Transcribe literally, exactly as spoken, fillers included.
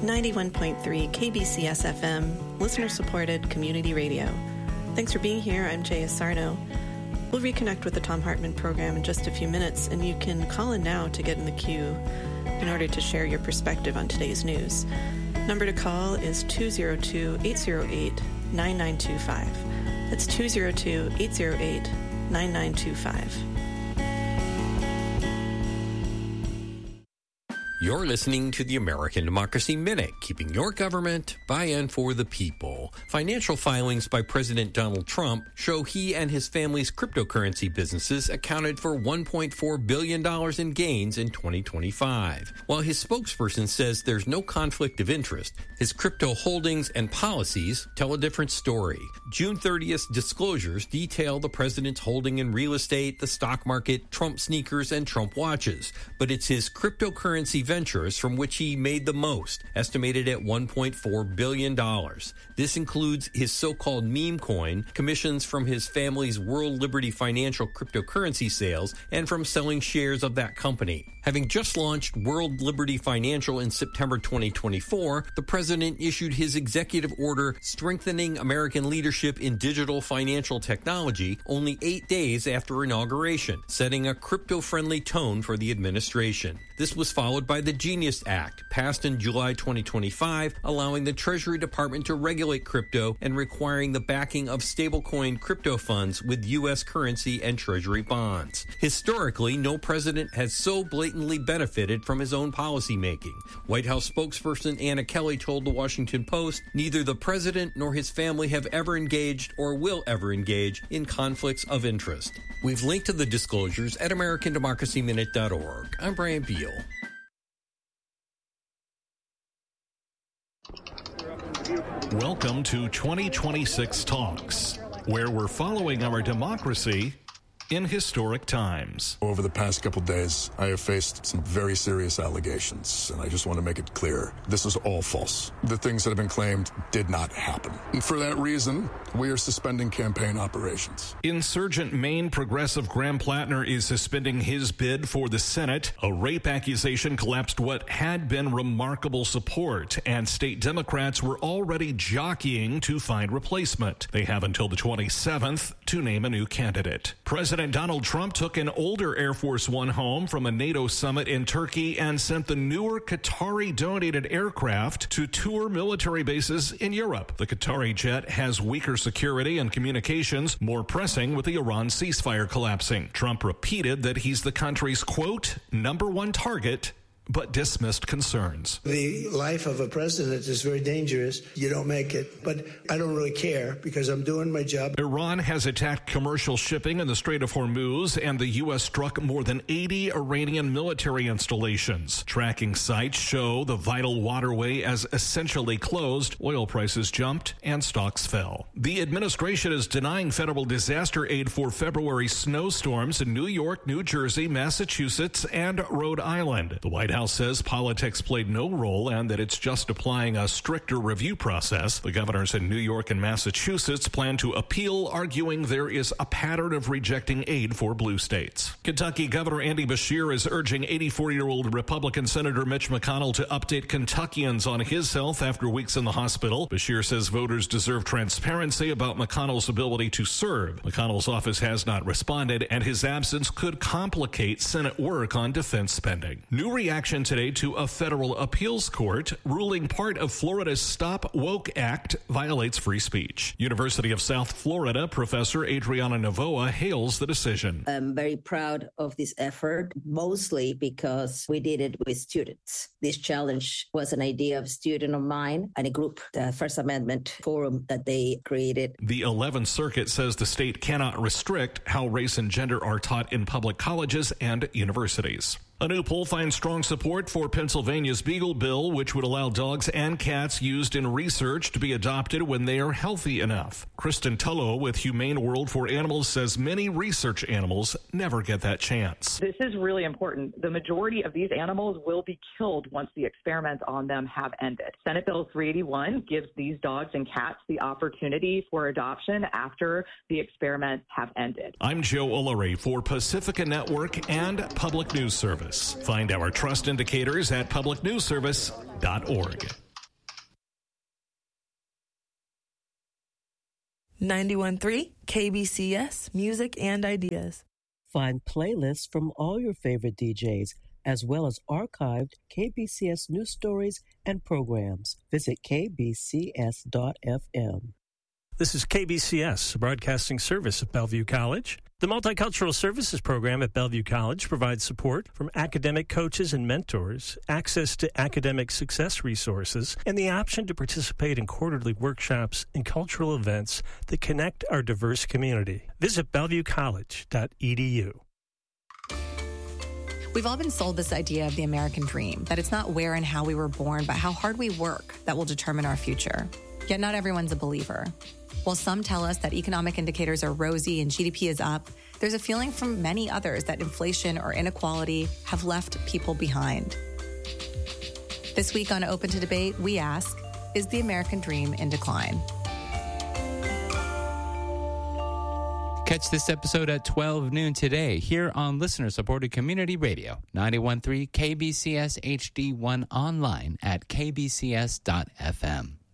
ninety-one point three K B C S F M, listener-supported community radio. Thanks for being here. I'm Jaya Sarno. We'll reconnect with the Thom Hartmann program in just a few minutes, and you can call in now to get in the queue in order to share your perspective on today's news. Number to call is two oh two, eight oh eight, nine nine two five. That's two oh two, eight oh eight, nine nine two five. You're listening to the American Democracy Minute, keeping your government by and for the people. Financial filings by President Donald Trump show he and his family's cryptocurrency businesses accounted for one point four billion dollars in gains in twenty twenty-five. While his spokesperson says there's no conflict of interest, his crypto holdings and policies tell a different story. June thirtieth disclosures detail the president's holding in real estate, the stock market, Trump sneakers, and Trump watches. But it's his cryptocurrency ventures from which he made the most, estimated at one point four billion dollars. This includes his so-called meme coin, commissions from his family's World Liberty Financial cryptocurrency sales, and from selling shares of that company. Having just launched World Liberty Financial in September twenty twenty-four, the president issued his executive order strengthening American leadership in digital financial technology only eight days after inauguration, setting a crypto-friendly tone for the administration. This was followed by the Genius Act, passed in July twenty twenty-five, allowing the Treasury Department to regulate crypto and requiring the backing of stablecoin crypto funds with U S currency and Treasury bonds. Historically, no president has so blatantly benefited from his own policymaking. White House spokesperson Anna Kelly told the Washington Post, neither the president nor his family have ever engaged or will ever engage in conflicts of interest. We've linked to the disclosures at american democracy minute dot org. I'm Brian Beal. Welcome to twenty twenty-six Talks, where we're following our democracy in historic times. Over the past couple days, I have faced some very serious allegations, and I just want to make it clear, this is all false. The things that have been claimed did not happen. And for that reason, we are suspending campaign operations. Insurgent Maine progressive Graham Plattner is suspending his bid for the Senate. A rape accusation collapsed what had been remarkable support, and state Democrats were already jockeying to find replacement. They have until the twenty-seventh to name a new candidate. President President Donald Trump took an older Air Force One home from a NATO summit in Turkey and sent the newer Qatari-donated aircraft to tour military bases in Europe. The Qatari jet has weaker security and communications, more pressing with the Iran ceasefire collapsing. Trump repeated that he's the country's, quote, number one target, but dismissed concerns. The life of a president is very dangerous. You don't make it. But I don't really care because I'm doing my job. Iran has attacked commercial shipping in the Strait of Hormuz, and the U S struck more than eighty Iranian military installations. Tracking sites show the vital waterway as essentially closed. Oil prices jumped and stocks fell. The administration is denying federal disaster aid for February snowstorms in New York, New Jersey, Massachusetts, and Rhode Island. The White House says politics played no role and that it's just applying a stricter review process. The governors in New York and Massachusetts plan to appeal, arguing there is a pattern of rejecting aid for blue states. Kentucky Governor Andy Beshear is urging eighty-four-year-old Republican Senator Mitch McConnell to update Kentuckians on his health after weeks in the hospital. Beshear says voters deserve transparency about McConnell's ability to serve. McConnell's office has not responded, and his absence could complicate Senate work on defense spending. New reaction today to a federal appeals court ruling part of Florida's Stop Woke Act violates free speech. University of South Florida professor Adriana Novoa hails the decision. I'm very proud of this effort, mostly because we did it with students. This challenge was an idea of a student of mine and a group, the First Amendment Forum, that they created. The eleventh Circuit says the state cannot restrict how race and gender are taught in public colleges and universities. A new poll finds strong support for Pennsylvania's Beagle Bill, which would allow dogs and cats used in research to be adopted when they are healthy enough. Kristen Tullo with Humane World for Animals says many research animals never get that chance. This is really important. The majority of these animals will be killed once the experiments on them have ended. Senate Bill three eighty-one gives these dogs and cats the opportunity for adoption after the experiments have ended. I'm Joe Ullery for Pacifica Network and Public News Service. Find our trust indicators at public news service dot org. ninety-one point three K B C S, Music and Ideas. Find playlists from all your favorite D Js, as well as archived K B C S news stories and programs. Visit k b c s dot f m. This is K B C S, a broadcasting service at Bellevue College. The Multicultural Services Program at Bellevue College provides support from academic coaches and mentors, access to academic success resources, and the option to participate in quarterly workshops and cultural events that connect our diverse community. Visit bellevue college dot e d u. We've all been sold this idea of the American dream, that it's not where and how we were born, but how hard we work that will determine our future. Yet not everyone's a believer. While some tell us that economic indicators are rosy and G D P is up, there's a feeling from many others that inflation or inequality have left people behind. This week on Open to Debate, we ask, is the American dream in decline? Catch this episode at twelve noon today here on listener-supported community radio, ninety-one point three K B C S H D one online at k b c s dot f m.